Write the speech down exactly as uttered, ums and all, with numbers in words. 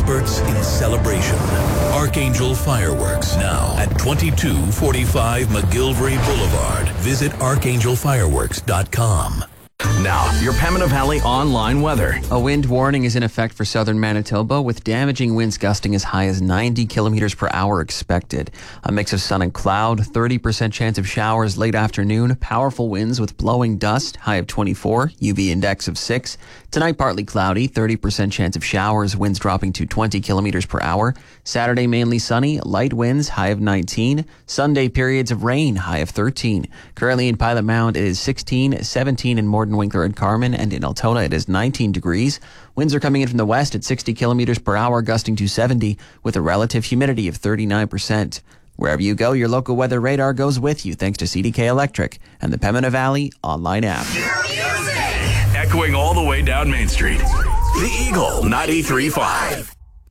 experts in celebration. Archangel Fireworks, now at twenty-two forty-five McGilvery Boulevard. Visit archangel fireworks dot com. Now, your Pembina Valley online weather. A wind warning is in effect for southern Manitoba, with damaging winds gusting as high as ninety kilometers per hour expected. A mix of sun and cloud, thirty percent chance of showers late afternoon, powerful winds with blowing dust, high of twenty-four, U V index of six. Tonight, partly cloudy, thirty percent chance of showers, winds dropping to twenty kilometers per hour. Saturday, mainly sunny, light winds, high of nineteen. Sunday, periods of rain, high of thirteen. Currently in Pilot Mound, it is sixteen, seventeen in Morden, Winkler, and Carman, and in Altona, it is nineteen degrees. Winds are coming in from the west at sixty kilometers per hour, gusting to seventy, with a relative humidity of thirty-nine percent. Wherever you go, your local weather radar goes with you, thanks to C D K Electric and the Pembina Valley online app. Echoing all the way down Main Street. The Eagle ninety-three point five.